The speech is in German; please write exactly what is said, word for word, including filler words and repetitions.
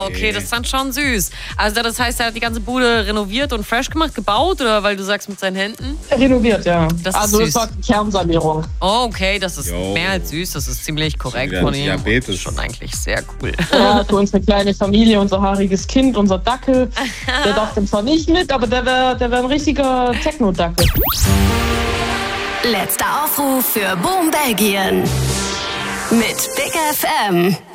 Okay, das ist dann schon süß. Also das heißt, er hat die ganze Bude renoviert und fresh gemacht, gebaut, oder weil du sagst mit seinen Händen? Renoviert, ja. Das also ist es war Kernsanierung. Oh, okay, das ist Jo. mehr als süß, das ist ziemlich korrekt Schon von wieder ihm. Diabetes. Das ist schon eigentlich sehr cool. Ja, für unsere kleine Familie, unser haariges Kind, unser Dackel. Der darf dann zwar nicht mit, aber der wäre der wär ein richtiger Techno-Dackel. Letzter Aufruf für Boom Belgien. Mit Big F M.